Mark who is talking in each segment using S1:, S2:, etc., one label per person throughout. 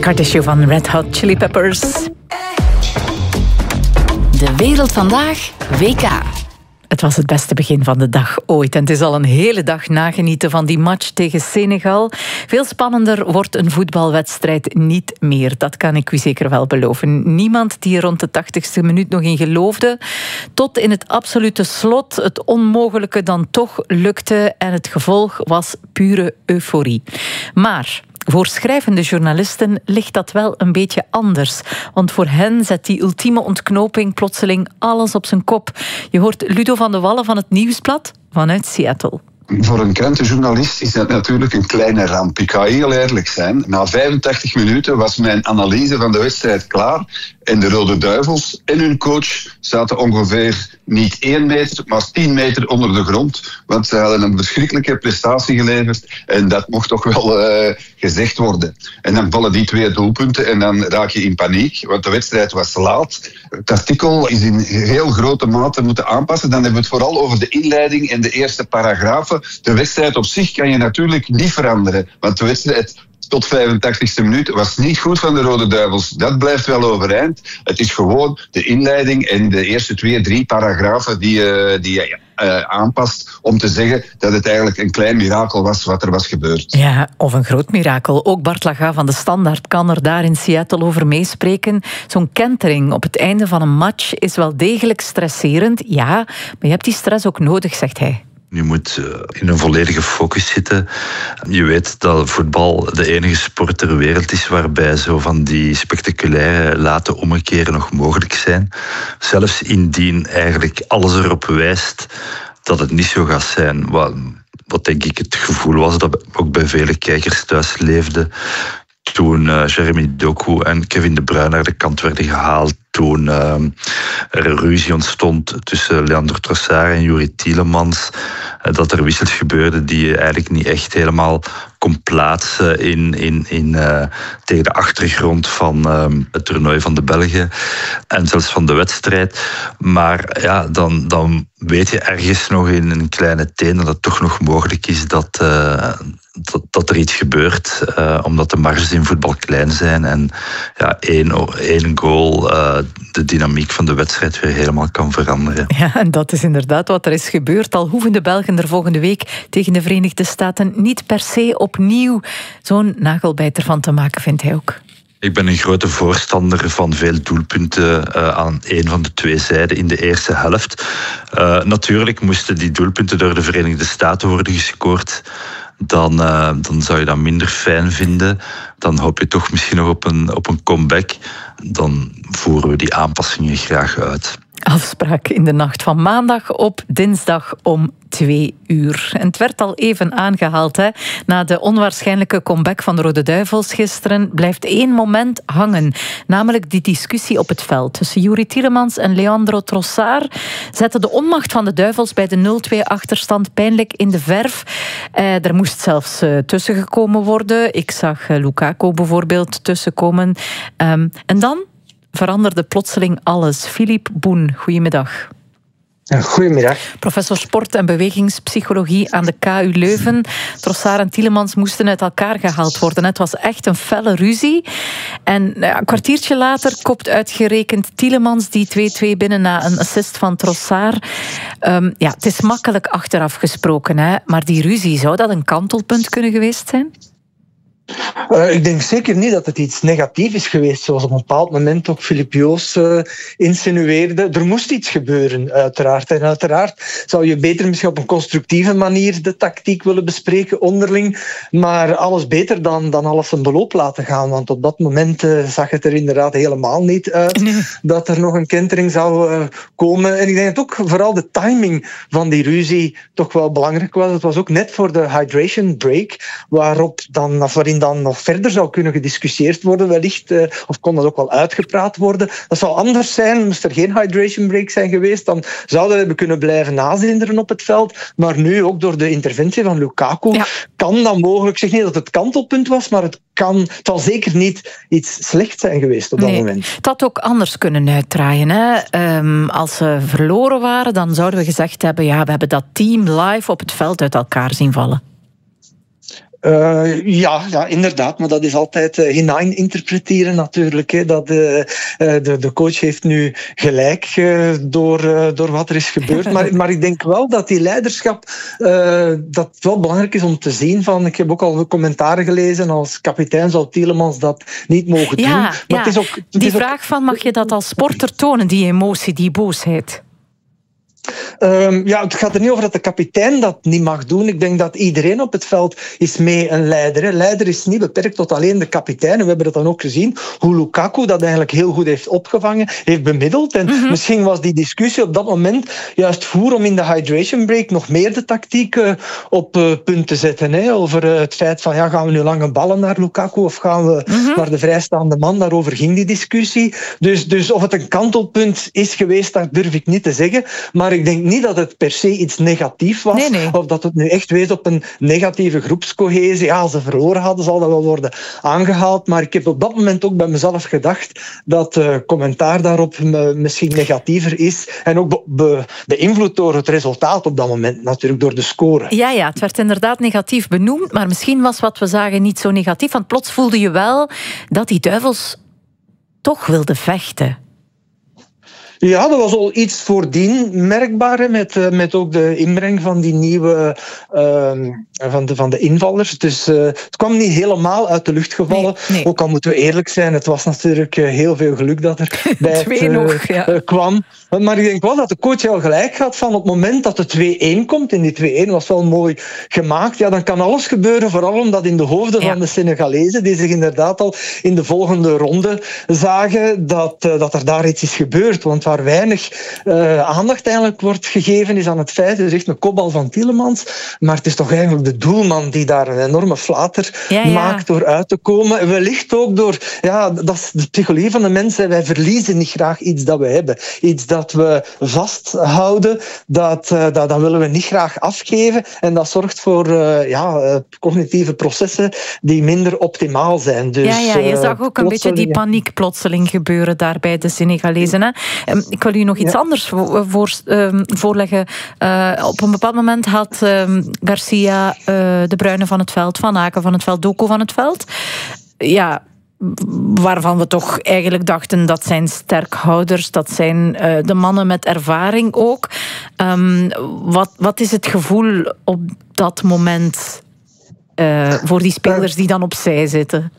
S1: Heart Issue van Red Hot Chili Peppers.
S2: De wereld vandaag, WK.
S1: Het was het beste begin van de dag ooit. En het is al een hele dag nagenieten van die match tegen Senegal. Veel spannender wordt een voetbalwedstrijd niet meer. Dat kan ik u zeker wel beloven. Niemand die er rond de 80ste minuut nog in geloofde. Tot in het absolute slot het onmogelijke dan toch lukte. En het gevolg was pure euforie. Maar voor schrijvende journalisten ligt dat wel een beetje anders. Want voor hen zet die ultieme ontknoping plotseling alles op zijn kop. Je hoort Ludo van de Wallen van het Nieuwsblad vanuit Seattle.
S3: Voor een krantenjournalist is dat natuurlijk een kleine ramp. Ik ga heel eerlijk zijn. Na 85 minuten was mijn analyse van de wedstrijd klaar. En de Rode Duivels en hun coach zaten ongeveer niet 1 meter, maar 10 meter onder de grond. Want ze hadden een verschrikkelijke prestatie geleverd. En dat mocht toch wel gezegd worden. En dan vallen die 2 doelpunten en dan raak je in paniek. Want de wedstrijd was laat. Het artikel is in heel grote mate moeten aanpassen. Dan hebben we het vooral over de inleiding en de eerste paragrafen. De wedstrijd op zich kan je natuurlijk niet veranderen. Want de wedstrijd tot 85e minuut was niet goed van de Rode Duivels. Dat blijft wel overeind. Het is gewoon de inleiding en de eerste 2, 3 paragrafen die je aanpast om te zeggen dat het eigenlijk een klein mirakel was wat er was gebeurd.
S1: Ja, of een groot mirakel. Ook Bart Laga van de Standaard kan er daar in Seattle over meespreken. Zo'n kentering op het einde van een match is wel degelijk stresserend. Ja, maar je hebt die stress ook nodig, zegt hij.
S4: Je moet in een volledige focus zitten. Je weet dat voetbal de enige sport ter wereld is waarbij zo van die spectaculaire late omkeren nog mogelijk zijn. Zelfs indien eigenlijk alles erop wijst dat het niet zo gaat zijn. Wat denk ik het gevoel was dat ook bij vele kijkers thuis leefde. Toen Jeremy Doku en Kevin De Bruyne naar de kant werden gehaald. Toen er een ruzie ontstond tussen Leandro Trossard en Youri Tielemans. Dat er wissels gebeurden die je eigenlijk niet echt helemaal kon plaatsen tegen de achtergrond van het toernooi van de Belgen. En zelfs van de wedstrijd. Maar ja, dan weet je ergens nog in een kleine teen dat het toch nog mogelijk is dat er iets gebeurt, omdat de marges in voetbal klein zijn en ja, één goal de dynamiek van de wedstrijd weer helemaal kan veranderen.
S1: Ja, en dat is inderdaad wat er is gebeurd. Al hoeven de Belgen er volgende week tegen de Verenigde Staten niet per se opnieuw zo'n nagelbijter van te maken, vindt hij ook.
S4: Ik ben een grote voorstander van veel doelpunten aan een van de 2 zijden in de eerste helft. Natuurlijk moesten die doelpunten door de Verenigde Staten worden gescoord. Dan zou je dat minder fijn vinden. Dan hoop je toch misschien nog op een comeback. Dan voeren we die aanpassingen graag uit.
S1: Afspraak in de nacht van maandag op dinsdag om 2 uur. En het werd al even aangehaald. Hè. Na de onwaarschijnlijke comeback van de Rode Duivels gisteren blijft 1 moment hangen. Namelijk die discussie op het veld tussen Youri Tielemans en Leandro Trossard. Zette de onmacht van de Duivels bij de 0-2 achterstand pijnlijk in de verf. Er moest zelfs tussengekomen worden. Ik zag Lukaku bijvoorbeeld tussenkomen. En dan veranderde plotseling alles. Philippe Boen, goedemiddag.
S5: Goedemiddag.
S1: Professor sport- en bewegingspsychologie aan de KU Leuven. Trossard en Tielemans moesten uit elkaar gehaald worden. Het was echt een felle ruzie. En een kwartiertje later kopt uitgerekend Tielemans die 2-2 binnen na een assist van Trossard. Het is makkelijk achteraf gesproken, hè? Maar die ruzie, zou dat een kantelpunt kunnen geweest zijn?
S5: Ik denk zeker niet dat het iets negatiefs is geweest, zoals op een bepaald moment ook Filip Joos insinueerde. Er moest iets gebeuren, uiteraard. En uiteraard zou je beter misschien op een constructieve manier de tactiek willen bespreken onderling, maar alles beter dan alles zijn beloop laten gaan. Want op dat moment zag het er inderdaad helemaal niet uit dat er nog een kentering zou komen. En ik denk dat ook vooral de timing van die ruzie toch wel belangrijk was. Het was ook net voor de hydration break, waarin dan nog verder zou kunnen gediscussieerd worden wellicht, of kon dat ook wel uitgepraat worden. Dat zou anders zijn, moest er geen hydration break zijn geweest, dan zouden we hebben kunnen blijven nazinderen op het veld. Maar nu, ook door de interventie van Lukaku, kan dat mogelijk, ik zeg niet dat het kantelpunt was, maar het zal zeker niet iets slechts zijn geweest op dat moment.
S1: Het had ook anders kunnen uitdraaien. Hè? Als ze verloren waren, dan zouden we gezegd hebben, we hebben dat team live op het veld uit elkaar zien vallen.
S5: Ja, inderdaad, maar dat is altijd hinein interpreteren natuurlijk. Hè. Dat de coach heeft nu gelijk door wat er is gebeurd. Maar ik denk wel dat die leiderschap, dat het wel belangrijk is om te zien van, ik heb ook al commentaren gelezen, als kapitein zou Tielemans dat niet mogen doen. Maar
S1: het is ook, die vraag van, mag je dat als sporter tonen, die emotie, die boosheid?
S5: Het gaat er niet over dat de kapitein dat niet mag doen. Ik denk dat iedereen op het veld is mee een leider. Hè. Leider is niet beperkt tot alleen de kapitein. En we hebben dat dan ook gezien, hoe Lukaku dat eigenlijk heel goed heeft opgevangen, heeft bemiddeld. En misschien was die discussie op dat moment juist voer om in de hydration break nog meer de tactiek op punt te zetten. Hè. Over het feit van, gaan we nu lange ballen naar Lukaku of gaan we naar de vrijstaande man? Daarover ging die discussie. Dus of het een kantelpunt is geweest, dat durf ik niet te zeggen. Maar ik denk niet dat het per se iets negatiefs was. Nee. Of dat het nu echt wees op een negatieve groepscohesie. Ja, als ze verloren hadden, zal dat wel worden aangehaald. Maar ik heb op dat moment ook bij mezelf gedacht dat commentaar daarop misschien negatiever is. En ook beïnvloed door het resultaat op dat moment. Natuurlijk door de score.
S1: Ja, het werd inderdaad negatief benoemd. Maar misschien was wat we zagen niet zo negatief. Want plots voelde je wel dat die duivels toch wilden vechten.
S5: Ja, dat was al iets voordien merkbaar, met ook de inbreng van die nieuwe van de invallers. Dus het kwam niet helemaal uit de lucht gevallen. Nee. Ook al moeten we eerlijk zijn, het was natuurlijk heel veel geluk dat er bij het kwam. Maar ik denk wel dat de coach al gelijk had van op het moment dat de 2-1 komt, en die 2-1 was wel mooi gemaakt, dan kan alles gebeuren, vooral omdat in de hoofden van de Senegalezen, die zich inderdaad al in de volgende ronde zagen, dat er daar iets is gebeurd. Want waar weinig aandacht eigenlijk wordt gegeven is aan het feit, het is echt een kopbal van Tielemans, maar het is toch eigenlijk de doelman die daar een enorme flater maakt door uit te komen. Wellicht ook door, dat is de psychologie van de mensen, wij verliezen niet graag iets dat we hebben. Iets dat we vasthouden, dat willen we niet graag afgeven en dat zorgt voor cognitieve processen die minder optimaal zijn. Dus,
S1: je zag ook een beetje die paniek plotseling gebeuren daar bij de Senegalezen. Hè? Ik wil u nog iets anders voorleggen. Op een bepaald moment had Garcia De Bruyne van het veld, Van Aken van het veld, Doku van het veld. Ja, waarvan we toch eigenlijk dachten dat zijn sterkhouders, dat zijn de mannen met ervaring ook. Wat is het gevoel op dat moment voor die spelers die dan opzij zitten?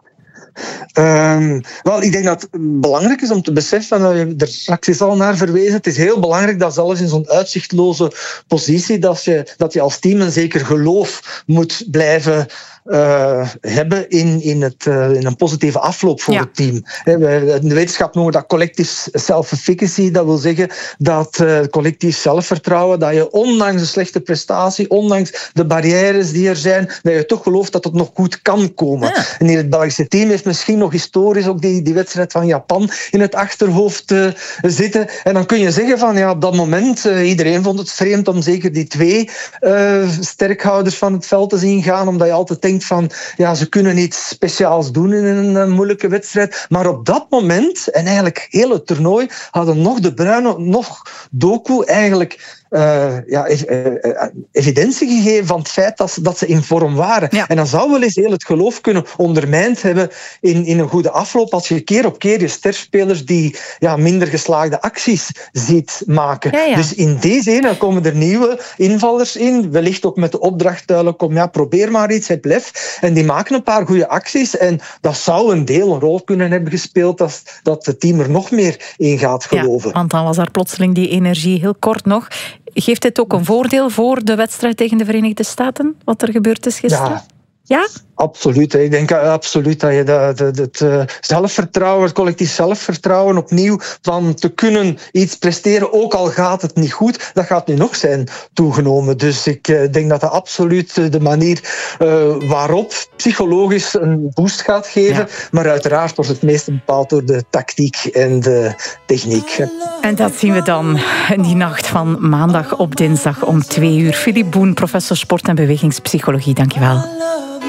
S5: Ik denk dat het belangrijk is om te beseffen, er straks is al naar verwezen, het is heel belangrijk dat zelfs in zo'n uitzichtloze positie dat je als team een zeker geloof moet blijven hebben in een positieve afloop voor het team. In de wetenschap noemen we dat collectief self-efficacy. Dat wil zeggen dat collectief zelfvertrouwen, dat je ondanks de slechte prestatie, ondanks de barrières die er zijn, dat je toch gelooft dat het nog goed kan komen. Ja. En hier het Belgische team heeft misschien nog historisch ook die wedstrijd van Japan in het achterhoofd zitten. En dan kun je zeggen van op dat moment, iedereen vond het vreemd om zeker die 2 sterkhouders van het veld te zien gaan, omdat je altijd denkt van, ze kunnen iets speciaals doen in een moeilijke wedstrijd. Maar op dat moment, en eigenlijk heel het toernooi, hadden nog De Bruyne, nog Doku eigenlijk evidentie gegeven van het feit dat ze in vorm waren. Ja. En dan zou wel eens heel het geloof kunnen ondermijnd hebben in een goede afloop als je keer op keer je sterspelers die minder geslaagde acties ziet maken. Ja. Dus in deze ene komen er nieuwe invallers in, wellicht ook met de opdracht duidelijk probeer maar iets, het lef. En die maken een paar goede acties en dat zou een rol kunnen hebben gespeeld dat het team er nog meer in gaat geloven.
S1: Ja, want dan was daar plotseling die energie heel kort nog. Geeft dit ook een voordeel voor de wedstrijd tegen de Verenigde Staten, wat er gebeurd is gisteren? Ja?
S5: Absoluut. Ik denk absoluut dat je het zelfvertrouwen, het collectief zelfvertrouwen opnieuw van te kunnen iets presteren, ook al gaat het niet goed, dat gaat nu nog zijn toegenomen. Dus ik denk dat dat absoluut de manier waarop psychologisch een boost gaat geven. Ja. Maar uiteraard wordt het meeste bepaald door de tactiek en de techniek.
S1: En dat zien we dan in die nacht van maandag op dinsdag om 2:00. Philippe Boen, professor sport- en bewegingspsychologie, dankjewel.